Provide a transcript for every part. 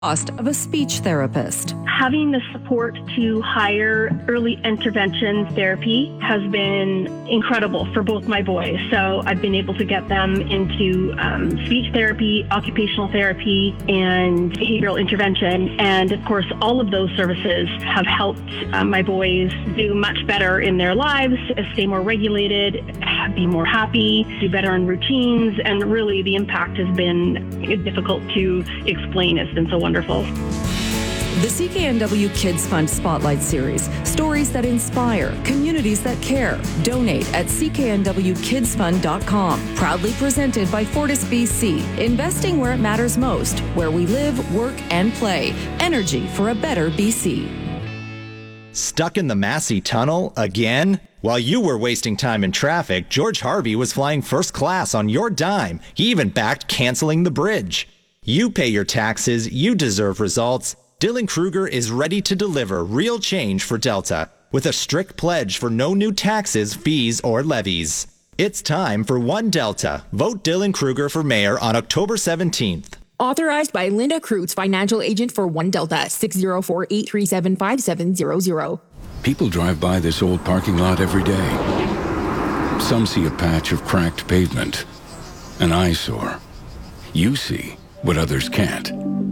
Cost of a speech therapist. Having the support to hire early intervention therapy has been incredible for both my boys. So I've been able to get them into speech therapy, occupational therapy, and behavioral intervention. And of course, all of those services have helped my boys do much better in their lives, stay more regulated, be more happy, do better in routines. And really the impact has been difficult to explain. It's been so wonderful. The CKNW Kids Fund Spotlight Series. Stories that inspire, communities that care. Donate at cknwkidsfund.com. Proudly presented by Fortis BC. Investing where it matters most. Where we live, work, and play. Energy for a better BC. Stuck in the Massey Tunnel again? While you were wasting time in traffic, George Harvey was flying first class on your dime. He even backed canceling the bridge. You pay your taxes, you deserve results. Dylan Kruger is ready to deliver real change for Delta with a strict pledge for no new taxes, fees, or levies. It's time for One Delta. Vote Dylan Kruger for mayor on October 17th. Authorized by Linda Kreutz, financial agent for One Delta, 604-837-5700. People drive by this old parking lot every day. Some see a patch of cracked pavement, an eyesore. You see what others can't.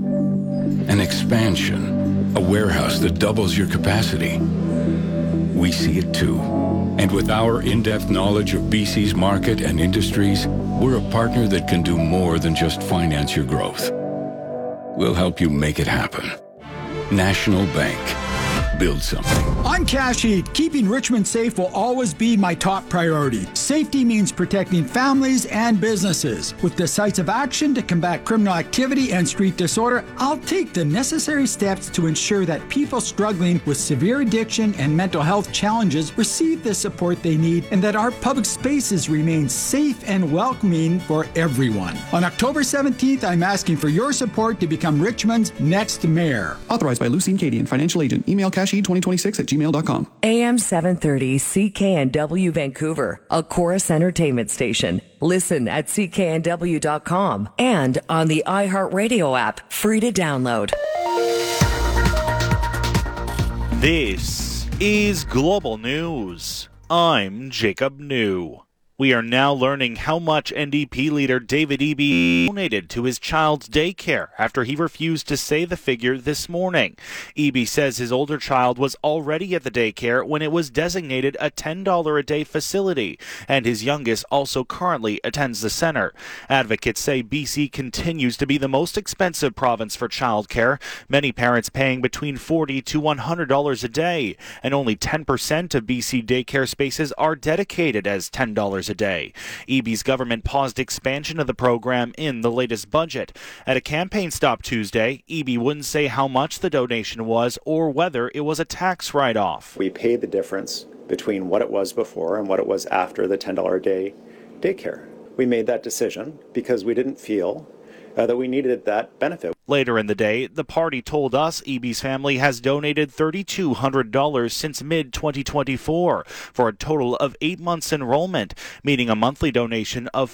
An expansion, a warehouse that doubles your capacity. We see it too. And with our in-depth knowledge of BC's market and industries, we're a partner that can do more than just finance your growth. We'll help you make it happen. National Bank. Build something. I'm Cash Heat. Keeping Richmond safe will always be my top priority. Safety means protecting families and businesses. With decisive action to combat criminal activity and street disorder, I'll take the necessary steps to ensure that people struggling with severe addiction and mental health challenges receive the support they need and that our public spaces remain safe and welcoming for everyone. On October 17th, I'm asking for your support to become Richmond's next mayor. Authorized by Lucine Cadian, financial agent. Email cashe2026@gmail.com. AM 730 CKNW Vancouver, a Chorus Entertainment station. Listen at cknw.com and on the iHeartRadio app, free to download. This is Global News. I'm Jacob New. We are now learning how much NDP leader David Eby donated to his child's daycare after he refused to say the figure this morning. Eby says his older child was already at the daycare when it was designated a $10 a day facility, and his youngest also currently attends the center. Advocates say BC continues to be the most expensive province for childcare, many parents paying between $40 to $100 a day, and only 10% of BC daycare spaces are dedicated as $10 a day. Eby's government paused expansion of the program in the latest budget. At a campaign stop Tuesday, Eby wouldn't say how much the donation was or whether it was a tax write-off. We paid the difference between what it was before and what it was after the $10 a day daycare. We made that decision because we didn't feel that we needed that benefit. Later in the day, the party told us Eby's family has donated $3,200 since mid-2024 for a total of 8 months enrollment, meaning a monthly donation of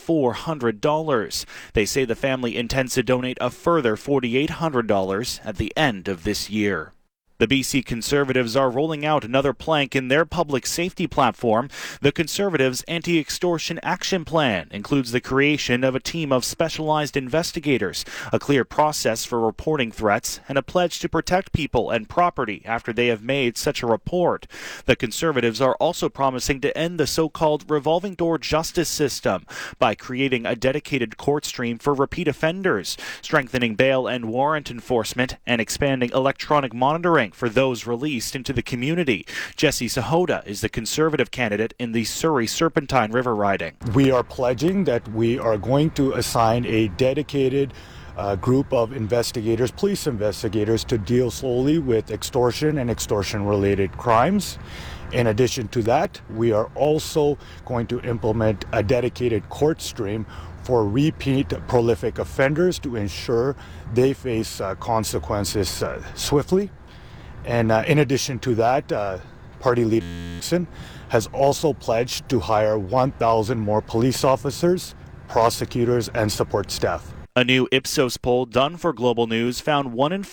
$400. They say the family intends to donate a further $4,800 at the end of this year. The BC Conservatives are rolling out another plank in their public safety platform. The Conservatives' Anti-Extortion Action Plan includes the creation of a team of specialized investigators, a clear process for reporting threats, and a pledge to protect people and property after they have made such a report. The Conservatives are also promising to end the so-called revolving door justice system by creating a dedicated court stream for repeat offenders, strengthening bail and warrant enforcement, and expanding electronic monitoring for those released into the community. Jesse Sahota is the Conservative candidate in the Surrey Serpentine River riding. We are pledging that we are going to assign a dedicated group of investigators, police investigators, to deal solely with extortion and extortion-related crimes. In addition to that, we are also going to implement a dedicated court stream for repeat prolific offenders to ensure they face consequences swiftly. And in addition to that, Party Leader Nixon has also pledged to hire 1,000 more police officers, prosecutors, and support staff. A new Ipsos poll done for Global News found 1 in